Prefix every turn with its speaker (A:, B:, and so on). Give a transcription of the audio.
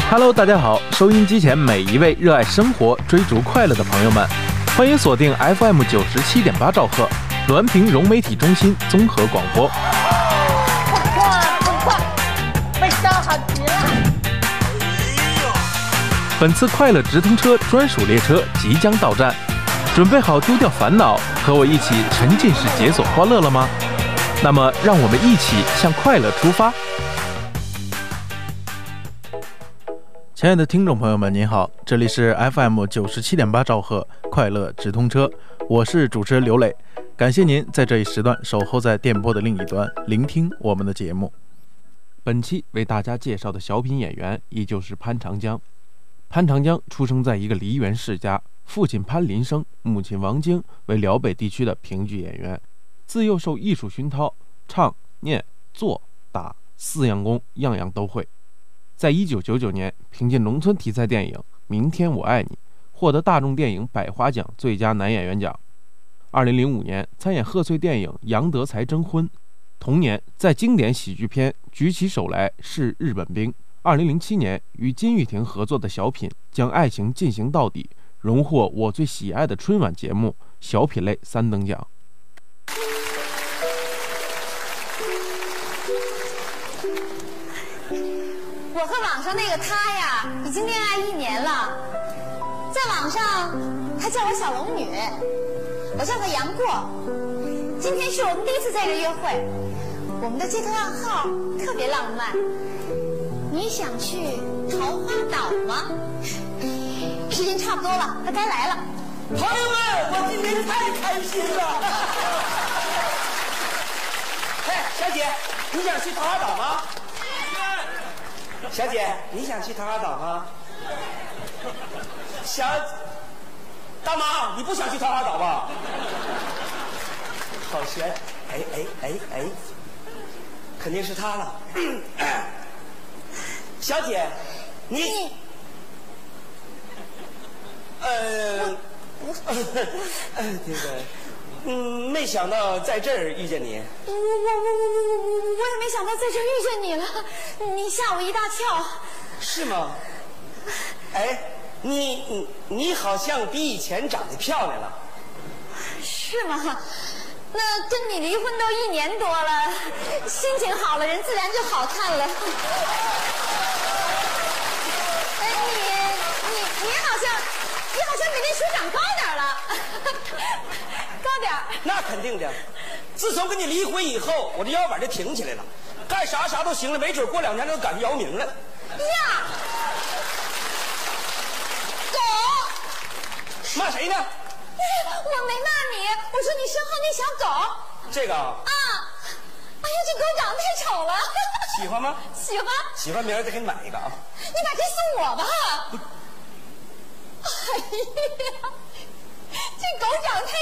A: Hello， 大家好，收音机前每一位热爱生活、追逐快乐的朋友们，欢迎锁定 FM 97.8兆赫，滦平融媒体中心综合广播。
B: 哇，味道好极了！
A: 本次快乐直通车专属列车即将到站，准备好丢掉烦恼，和我一起沉浸式解锁欢乐了吗？那么，让我们一起向快乐出发。亲爱的听众朋友们，您好，这里是 FM 97.8兆赫快乐直通车，我是主持人刘磊，感谢您在这一时段守候在电波的另一端，聆听我们的节目。本期为大家介绍的小品演员依旧是潘长江。潘长江出生在一个梨园世家，父亲潘林生，母亲王晶为辽北地区的评剧演员，自幼受艺术熏陶，唱、念、做、打4样功，样样都会。在1999年，凭借农村题材电影《明天我爱你》，获得大众电影百花奖最佳男演员奖。2005年参演贺岁电影《杨德才征婚》，同年在经典喜剧片《举起手来是日本兵》。2007年与金玉婷合作的小品《将爱情进行到底》，荣获我最喜爱的春晚节目小品类3等奖。
B: 我和网上那个他呀，已经恋爱1年了。在网上，他叫我小龙女，我叫他杨过。今天是我们第一次在这约会，我们的街头暗号特别浪漫。你想去桃花岛吗？时间差不多了，他该来了。
C: 朋友们，我今天太开心了！嘿，小姐，你想去桃花岛吗？小姐，你想去桃花岛吗？大妈，你不想去桃花岛吧？好悬！哎，肯定是他了。小姐，你没想到在这儿遇见你。
B: 我也没想到在这儿遇见你了，你吓我一大跳。
C: 是吗？哎，你好像比以前长得漂亮了。
B: 是吗？那跟你离婚都1年多了，心情好了，人自然就好看了。哎，你好像比那书长高点了，高点。
C: 那肯定的，自从跟你离婚以后，我这腰板就挺起来了，干啥都行了，没准过2年就赶上姚明了。
B: 呀，狗！
C: 骂谁呢？
B: 我没骂你，我说你身后那小狗。
C: 这个啊？
B: 哎呀，这狗长得太丑了。
C: 喜欢吗？
B: 喜欢。
C: 喜欢，明儿再给你买一个啊。
B: 你把这送我吧。哎呀，这狗长得太